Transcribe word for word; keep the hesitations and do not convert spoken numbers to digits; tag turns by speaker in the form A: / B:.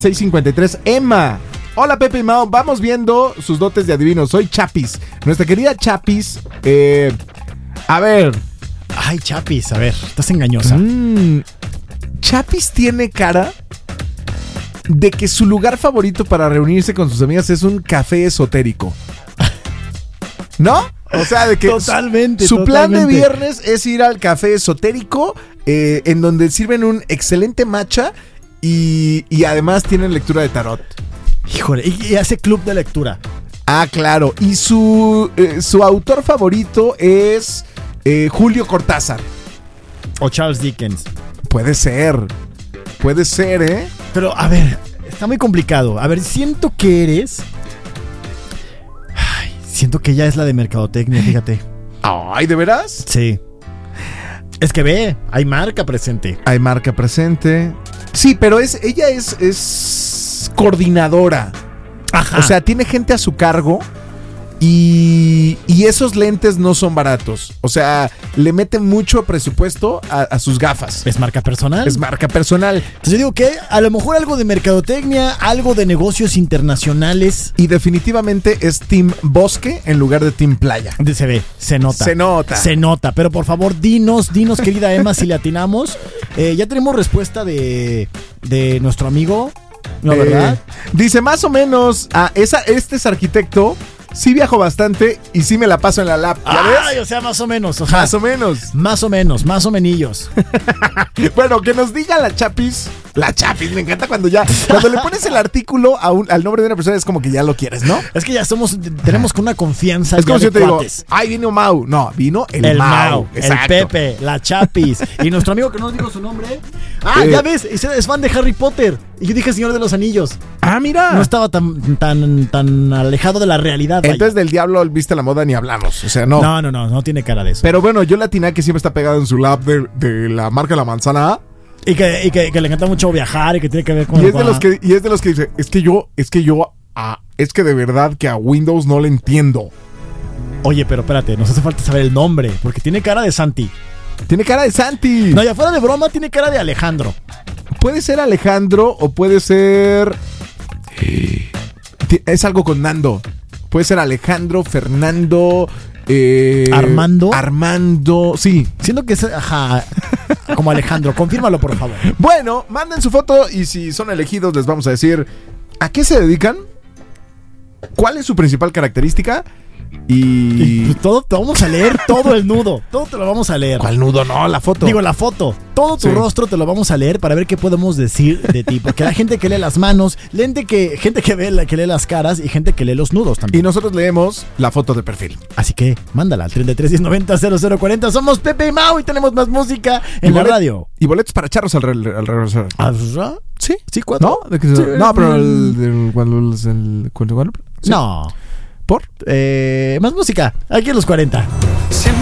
A: seis cincuenta y tres. Emma. Hola Pepe y Mao, vamos viendo sus dotes de adivino. Soy Chapis. Nuestra querida Chapis. Eh, a ver.
B: Ay, Chapis, a ver, estás engañosa.
A: Mm, Chapis tiene cara de que su lugar favorito para reunirse con sus amigas es un café esotérico. ¿No? O sea, de que
B: Totalmente,
A: su
B: totalmente.
A: plan de viernes es ir al café esotérico, eh, en donde sirven un excelente matcha y, y además tienen lectura de tarot.
B: Híjole, y, y hace club de lectura.
A: Ah, claro. Y su, eh, su autor favorito es eh, Julio Cortázar.
B: O Charles Dickens.
A: Puede ser. Puede ser, ¿eh?
B: Pero, a ver, está muy complicado. A ver, siento que eres... Ay, siento que ella es la de mercadotecnia, fíjate.
A: Ay, ¿de veras?
B: Sí. Es que ve, hay marca presente.
A: Hay marca presente. Sí, pero es ella es, es coordinadora.
B: Ajá.
A: O sea, tiene gente a su cargo y, y esos lentes no son baratos. O sea, le meten mucho presupuesto a, a sus gafas.
B: ¿Es marca personal?
A: Es marca personal.
B: Entonces yo digo que a lo mejor algo de mercadotecnia, algo de negocios internacionales.
A: Y definitivamente es Team Bosque en lugar de Team Playa.
B: Se ve, se nota.
A: Se nota.
B: Se nota. Pero por favor, dinos, dinos, querida Emma, si le atinamos. Eh, ya tenemos respuesta de, de nuestro amigo. ¿No, verdad?
A: Eh, dice más o menos, ah, esa, este es arquitecto, sí viajo bastante y sí me la paso en la lap. ¿Ya
B: Ay,
A: ves?
B: o sea, más o menos. O sea,
A: Más o menos.
B: Más o menos, más o menillos.
A: Bueno, que nos diga la Chapis. La Chapis, me encanta cuando ya, cuando le pones el artículo a un, al nombre de una persona es como que ya lo quieres, ¿no?
B: Es que ya somos, tenemos con una confianza.
A: Es como si
B: ya
A: yo
B: de
A: te digo,
B: cuates.
A: ay, vino Mau. No, vino el,
B: El
A: Mau.
B: Mau, el
A: Exacto.
B: Pepe, la Chapis. Y nuestro amigo que no nos dijo su nombre. Ah,
A: Eh.
B: ya ves, es es fan de Harry Potter. Y yo dije Señor de los Anillos.
A: Ah, mira.
B: No estaba tan, tan, tan alejado de la realidad. vaya.
A: Entonces del diablo viste la moda ni hablamos. O sea, no.
B: No, no, no, no tiene cara de eso.
A: Pero bueno, yo la atiné que siempre está pegado en su lap de, de la marca La Manzana.
B: Y que, y que, que le encanta mucho viajar y que tiene que ver con...
A: Y es de los que, y es de los que dice, es que yo, es que yo, ah, es que de verdad que a Windows no le entiendo.
B: Oye, pero espérate, nos hace falta saber el nombre, porque tiene cara de Santi.
A: Tiene cara de Santi.
B: No, ya fuera de broma, tiene cara de Alejandro.
A: Puede ser Alejandro o puede ser... Es algo con Nando. Puede ser Alejandro, Fernando... Eh,
B: ¿Armando?
A: Armando, sí.
B: Siento que es, ajá, como Alejandro. Confírmalo, por favor.
A: Bueno, manden su foto y si son elegidos les vamos a decir a qué se dedican, cuál es su principal característica y...
B: Y todo, te vamos a leer todo el nudo. Todo te lo vamos a leer.
A: ¿Cuál nudo? No, la foto.
B: Digo, la foto. Todo tu
A: Sí.
B: rostro te lo vamos a leer para ver qué podemos decir de ti. Porque la gente que lee las manos, gente que, gente que, ve, que lee las caras y gente que lee los nudos
A: Y
B: también.
A: nosotros leemos la foto de perfil.
B: Así que mándala al treinta y tres diez noventa cero cero cuarenta. Somos Pepe y Mau y tenemos más música en
A: Y
B: la
A: bolet-
B: radio.
A: Y boletos para charros al, re- al regresar.
B: ¿Ah?
A: ¿Sí?
B: ¿Sí? ¿Cuándo?
A: ¿No? ¿De qué se-
B: Sí.
A: No, pero el... el, cuando el, el- cuando- cuando- ¿sí?
B: No.
A: ¿Por?
B: Eh, más música. Aquí en los cuarenta.